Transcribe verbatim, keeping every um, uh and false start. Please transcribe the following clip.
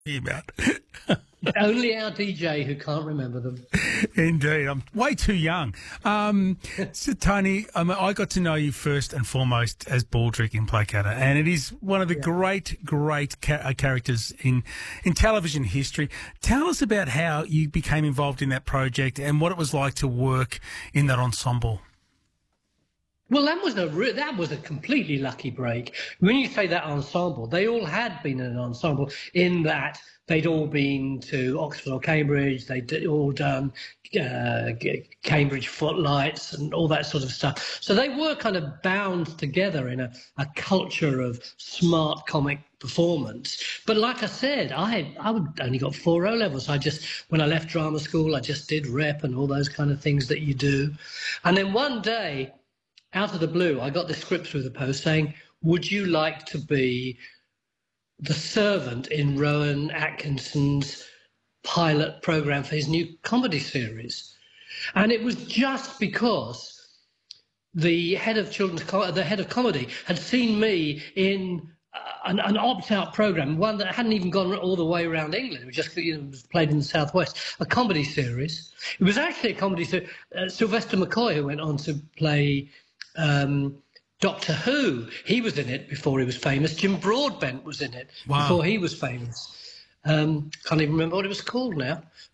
about. Only our D J who can't remember them. Indeed, I'm way too young. Um, so, Tony, um, I got to know you first and foremost as Baldrick in Placater, and it is one of the Yeah. great, great ca- uh, characters in in television history. Tell us about how you became involved in that project and what it was like to work in that ensemble. Well, that was a re- that was a completely lucky break. When you say that ensemble, they all had been in an ensemble in that they'd all been to Oxford or Cambridge. They'd all done uh, G- Cambridge Footlights and all that sort of stuff. So they were kind of bound together in a, a culture of smart comic performance. But like I said, I I would only got four O levels. I just when I left drama school, I just did rep and all those kind of things that you do. And then one day, out of the blue, I got the script through the post saying, would you like to be the servant in Rowan Atkinson's pilot program for his new comedy series? And it was just because the head of children's, co- the head of comedy had seen me in uh, an, an opt-out program, one that hadn't even gone all the way around England. It was just, you know, was played in the Southwest, a comedy series. It was actually a comedy series. Uh, Sylvester McCoy, who went on to play um, Doctor Who, he was in it before he was famous. Jim Broadbent was in it Wow. before he was famous. Um, can't even remember what it was called now.